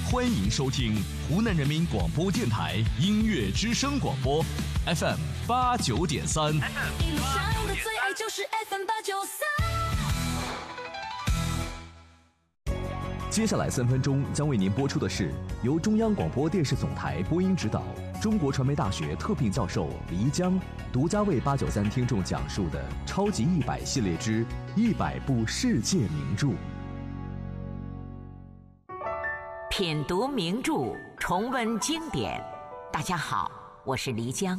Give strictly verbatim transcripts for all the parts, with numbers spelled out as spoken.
欢迎收听湖南人民广播电台音乐之声广播 F M 八九点三。 一路上的最爱就是 F M 八九三。 接下来三分钟将为您播出的是由中央广播电视总台播音指导、中国传媒大学特聘教授黎江独家为八九三听众讲述的《超级一百》系列之一百部世界名著。 品读名著，重温经典。大家好，我是黎江。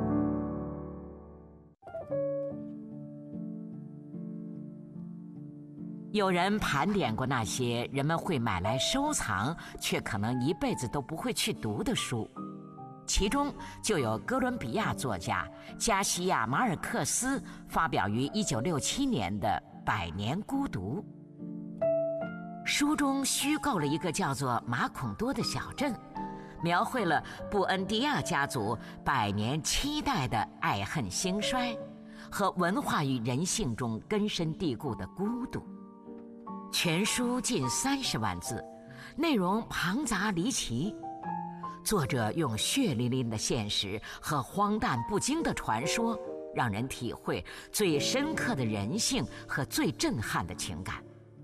有人盘点过那些人们会买来收藏，却可能一辈子都不会去读的书，其中就有哥伦比亚作家加西亚·马尔克斯发表于一九六七年的《百年孤独》。书中虚构了一个叫做马孔多的小镇，描绘了布恩迪亚家族百年七代的爱恨兴衰和文化与人性中根深蒂固的孤独。全书近三十万字，内容庞杂离奇。作者用血淋淋的现实和荒诞不经的传说，让人体会最深刻的人性和最震撼的情感。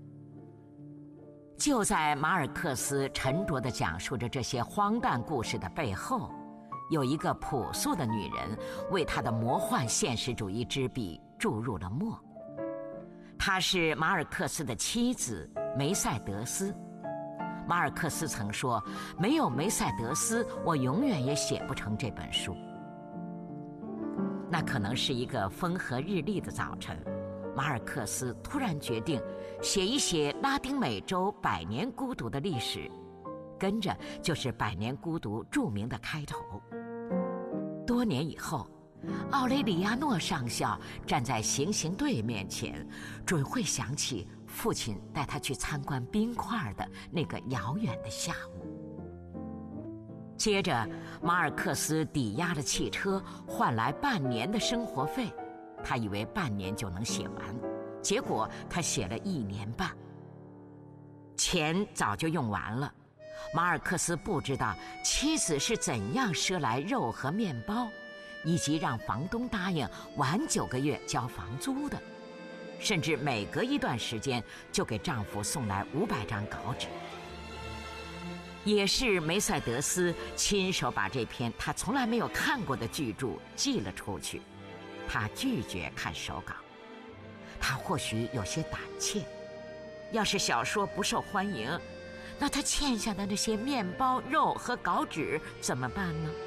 就在马尔克斯沉着地讲述着这些荒诞故事的背后，有一个朴素的女人为她的魔幻现实主义之笔注入了墨。她是马尔克斯的妻子梅赛德斯。马尔克斯曾说，没有梅赛德斯，我永远也写不成这本书。那可能是一个风和日丽的早晨，马尔克斯突然决定写一写拉丁美洲百年孤独的历史，跟着就是百年孤独著名的开头。多年以后，奥雷里亚诺上校站在行刑队面前，准会想起父亲带他去参观冰块的那个遥远的下午。接着，马尔克斯抵押了汽车，换来半年的生活费。他以为半年就能写完，结果他写了一年半。钱早就用完了，马尔克斯不知道妻子是怎样赊来肉和面包，以及让房东答应晚九个月交房租的，甚至每隔一段时间就给丈夫送来五百张稿纸。也是梅赛德斯亲手把这篇他从来没有看过的巨著寄了出去。他拒绝看手稿，他或许有些胆怯，要是小说不受欢迎，那他欠下的那些面包、肉和稿纸怎么办呢？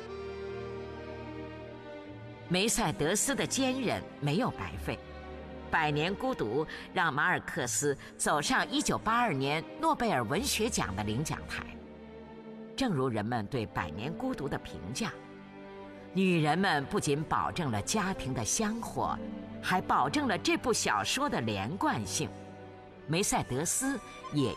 梅赛德斯的坚韧没有白费，《百年孤独》让马尔克斯走上一九八二年诺贝尔文学奖的领奖台。正如人们对《百年孤独》的评价，女人们不仅保证了家庭的香火，还保证了这部小说的连贯性。梅赛德斯也